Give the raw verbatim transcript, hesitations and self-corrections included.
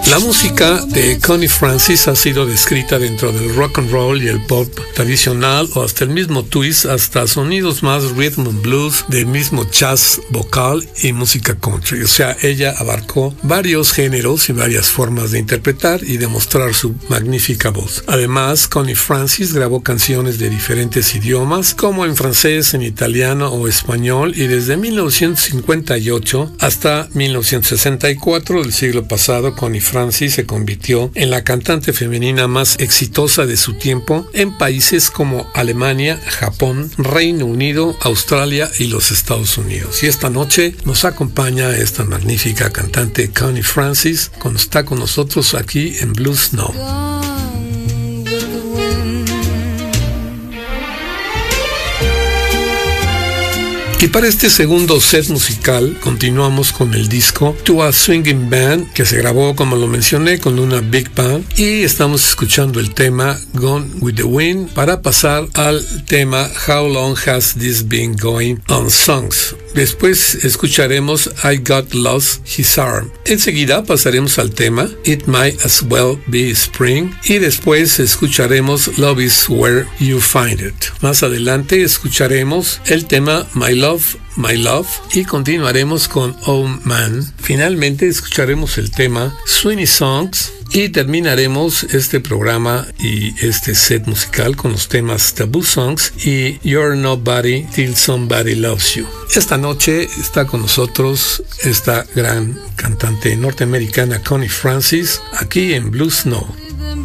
La música de Connie Francis ha sido descrita dentro del rock and roll y el pop tradicional o hasta el mismo twist, hasta sonidos más rhythm and blues, del mismo jazz vocal y música country. O sea, ella abarcó varios géneros y varias formas de interpretar y demostrar su magnífica voz. Además, Connie Francis grabó canciones de diferentes idiomas, como en francés, en italiano o español, y desde mil novecientos cincuenta y ocho hasta mil novecientos sesenta y cuatro del siglo pasado, Connie Francis se convirtió en la cantante femenina más exitosa de su tiempo en países como Alemania, Japón, Reino Unido, Australia y los Estados Unidos. Y esta noche nos acompaña esta magnífica cantante Connie Francis, cuando está con nosotros aquí en Blue Snow. Y para este segundo set musical continuamos con el disco To a Swinging Band, que se grabó, como lo mencioné, con una big band, y estamos escuchando el tema Gone with the Wind para pasar al tema How Long Has This Been Going On Songs. Después escucharemos I Got Lost His Arm. Enseguida pasaremos al tema It Might As Well Be Spring, y después escucharemos Love Is Where You Find It. Más adelante escucharemos el tema My Love Love, My Love, y continuaremos con Oh Man. Finalmente escucharemos el tema Sweeney Songs y terminaremos este programa y este set musical con los temas Taboo Songs y You're Nobody Till Somebody Loves You. Esta noche está con nosotros esta gran cantante norteamericana Connie Francis aquí en Blue Snow.